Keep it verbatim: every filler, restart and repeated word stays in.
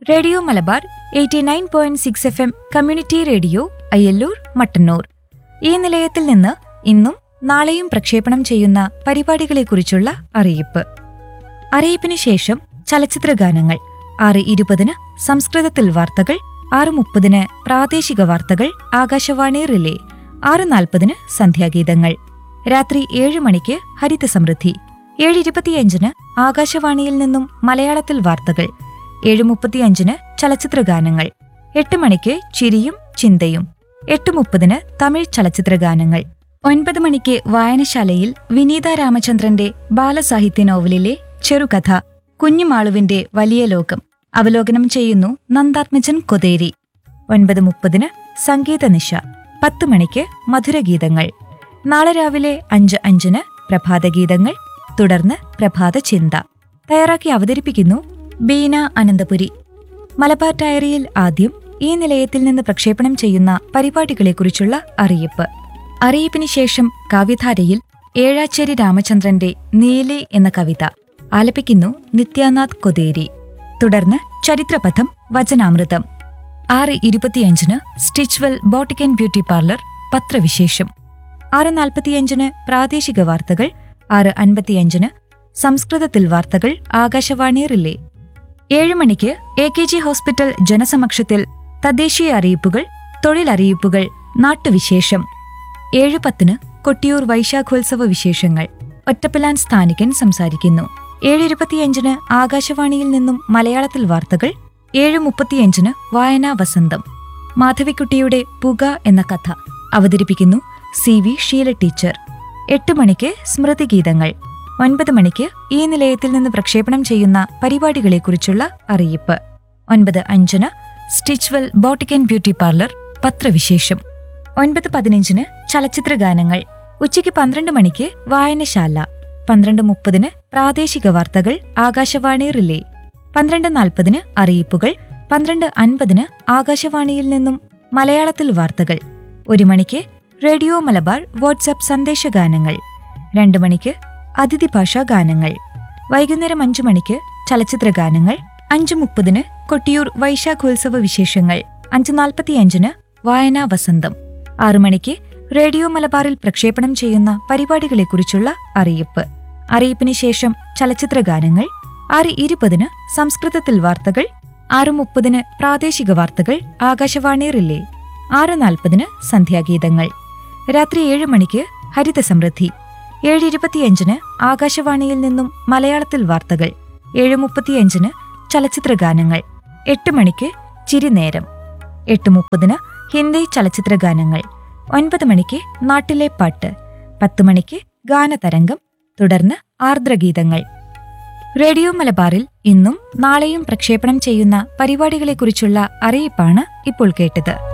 Radio Malabar eighty nine point six F M community radio Ayyallur Mattannur. ഈ നിലയത്തിൽ നിന്ന് ഇന്നും നാളെയും പ്രക്ഷേപണം ചെയ്യുന്ന പരിപാടികളെക്കുറിച്ചുള്ള അറിയിപ്പ്. അറിയിപ്പിന് ശേഷം ചലച്ചിത്രഗാനങ്ങൾ. ആറ് ഇരുപതിന് സംസ്കൃതത്തിൽ വാർത്തകൾ, ആറ് മുപ്പതിന് പ്രാദേശിക വാർത്തകൾ ആകാശവാണി റിലേ, ആറ് നാൽപ്പതിന് സന്ധ്യാഗീതങ്ങൾ. രാത്രി ഏഴ് മണിക്ക് ഹരിത സമൃദ്ധി, ഏഴ് ഇരുപത്തിയഞ്ചിന് ആകാശവാണിയിൽ നിന്നും മലയാളത്തിൽ വാർത്തകൾ, ഏഴ് മുപ്പത്തിയഞ്ചിന് ചലച്ചിത്രഗാനങ്ങൾ, എട്ട് മണിക്ക് ചിരിയും ചിന്തയും, എട്ട് മുപ്പതിന് തമിഴ് ചലച്ചിത്രഗാനങ്ങൾ, ഒൻപത് മണിക്ക് വായനശാലയിൽ വിനീത രാമചന്ദ്രന്റെ ബാലസാഹിത്യ നോവലിലെ ചെറുകഥ കുഞ്ഞുമാളുവിന്റെ വലിയ ലോകം അവലോകനം ചെയ്യുന്നു നന്ദാത്മജൻ കൊതേരി. ഒൻപത് മുപ്പതിന് സംഗീതനിശ, പത്ത് മണിക്ക് മധുരഗീതങ്ങൾ. നാളെ രാവിലെ അഞ്ച് അഞ്ചിന് പ്രഭാതഗീതങ്ങൾ, തുടർന്ന് പ്രഭാത ചിന്ത. തയ്യാറാക്കി അവതരിപ്പിക്കുന്നു ബീന അനന്തപുരി. മലബാർ ഡയറിയിൽ ആദ്യം ഈ നിലയത്തിൽ നിന്ന് പ്രക്ഷേപണം ചെയ്യുന്ന പരിപാടികളെക്കുറിച്ചുള്ള അറിയിപ്പ്. അറിയിപ്പിന് ശേഷം കാവ്യധാരയിൽ ഏഴാച്ചേരി രാമചന്ദ്രന്റെ നീലി എന്ന കവിത ആലപിക്കുന്നു നിത്യാനാഥ് കൊതേരി. തുടർന്ന് ചരിത്രപഥം വചനാമൃതം. ആറ് ഇരുപത്തിയഞ്ചിന് Stitchwell boutique and beauty parlour പത്രവിശേഷം. ആറ് നാൽപ്പത്തിയഞ്ചിന് പ്രാദേശിക വാർത്തകൾ, ആറ് അൻപത്തിയഞ്ചിന് സംസ്കൃതത്തിൽ വാർത്തകൾ ആകാശവാണി റിലേ. ഏഴ് മണിക്ക് എ കെ ജി ഹോസ്പിറ്റൽ ജനസമക്ഷത്തിൽ തദ്ദേശീയ അറിയിപ്പുകൾ, തൊഴിലറിയിപ്പുകൾ, നാട്ടുവിശേഷം. ഏഴ് പത്തിന് കൊട്ടിയൂർ വൈശാഖോത്സവ വിശേഷങ്ങൾ. ഒറ്റപ്പിലാൻ സ്ഥാനികൻ സംസാരിക്കുന്നു. ഏഴ് ഇരുപത്തിയഞ്ചിന് ആകാശവാണിയിൽ നിന്നും മലയാളത്തിൽ വാർത്തകൾ, ഏഴ് മുപ്പത്തിയഞ്ചിന് വായനാ വസന്തം. മാധവിക്കുട്ടിയുടെ പുക എന്ന കഥ അവതരിപ്പിക്കുന്നു സി വി ഷീല ടീച്ചർ. എട്ട് മണിക്ക് സ്മൃതിഗീതങ്ങൾ. ഒൻപത് മണിക്ക് ഈ നിലയത്തിൽ നിന്ന് പ്രക്ഷേപണം ചെയ്യുന്ന പരിപാടികളെക്കുറിച്ചുള്ള അറിയിപ്പ്. ഒൻപത് അഞ്ചിന് Stitchwell boutique and beauty parlour പത്രവിശേഷം. ഒൻപത് പതിനഞ്ചിന് ചലച്ചിത്രഗാനങ്ങൾ. ഉച്ചയ്ക്ക് പന്ത്രണ്ട് മണിക്ക് വായനശാല. പന്ത്രണ്ട് മുപ്പതിന് പ്രാദേശിക വാർത്തകൾ ആകാശവാണി റിലേ. പന്ത്രണ്ട് നാൽപ്പതിന് അറിയിപ്പുകൾ. പന്ത്രണ്ട് അൻപതിന് ആകാശവാണിയിൽ നിന്നും മലയാളത്തിൽ വാർത്തകൾ. ഒരു മണിക്ക് റേഡിയോ മലബാർ വാട്സ്ആപ്പ് സന്ദേശഗാനങ്ങൾ. രണ്ടു മണിക്ക് അതിഥി ഭാഷാ ഗാനങ്ങൾ. വൈകുന്നേരം അഞ്ചു മണിക്ക് ചലച്ചിത്രഗാനങ്ങൾ. അഞ്ചു മുപ്പതിന് കൊട്ടിയൂർ വൈശാഖോത്സവ വിശേഷങ്ങൾ. അഞ്ചു നാൽപ്പത്തിയഞ്ചിന് വായനാ വസന്തം. ആറു മണിക്ക് റേഡിയോ മലബാറിൽ പ്രക്ഷേപണം ചെയ്യുന്ന പരിപാടികളെക്കുറിച്ചുള്ള അറിയിപ്പ്. അറിയിപ്പിന് ശേഷം ചലച്ചിത്രഗാനങ്ങൾ. ആറ് ഇരുപതിന് സംസ്കൃതത്തിൽ വാർത്തകൾ, ആറ് മുപ്പതിന് പ്രാദേശിക വാർത്തകൾ ആകാശവാണി റിലേ, ആറ് നാൽപ്പതിന് സന്ധ്യാഗീതങ്ങൾ. രാത്രി ഏഴ് മണിക്ക് ഹരിത സമൃദ്ധി, ഏഴ് ഇരുപത്തിയഞ്ചിന് ആകാശവാണിയിൽ നിന്നും മലയാളത്തിൽ വാർത്തകൾ, ഏഴ് മുപ്പത്തിയഞ്ചിന് ചലച്ചിത്രഗാനങ്ങൾ, എട്ട് മണിക്ക് ചിരിനേരം, എട്ട് മുപ്പതിന് ഹിന്ദി ചലച്ചിത്രഗാനങ്ങൾ, ഒൻപത് മണിക്ക് നാട്ടിലെ പാട്ട്, പത്ത് മണിക്ക് ഗാനതരംഗം, തുടർന്ന് ആർദ്രഗീതങ്ങൾ. റേഡിയോ മലബാറിൽ ഇന്നും നാളെയും പ്രക്ഷേപണം ചെയ്യുന്ന പരിപാടികളെക്കുറിച്ചുള്ള അറിയിപ്പാണ് ഇപ്പോൾ കേട്ടത്.